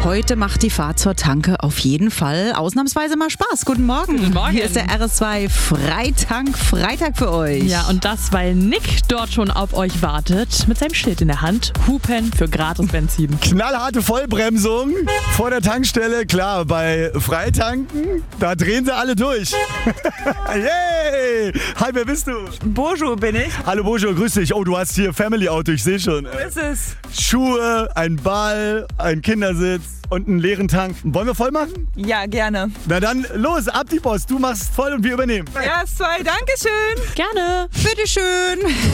Heute macht die Fahrt zur Tanke auf jeden Fall ausnahmsweise mal Spaß. Guten Morgen. Guten Morgen. Hier ist der RS2 Freitag für euch. Ja, und das, weil Nick dort schon auf euch wartet, mit seinem Schild in der Hand. Hupen für gratis Benzin. Knallharte Vollbremsung vor der Tankstelle. Klar, bei Freitanken, da drehen sie alle durch. Yay! Hi, wer bist du? Bojo bin ich. Hallo Bojo, grüß dich. Oh, du hast hier Family Auto, ich sehe schon. Wo ist es? Schuhe, ein Ball, ein Kindersitz und einen leeren Tank. Wollen wir voll machen? Ja, gerne. Na dann, los, ab die Post. Du machst voll und wir übernehmen. RS2, Dankeschön. Gerne. Bitteschön.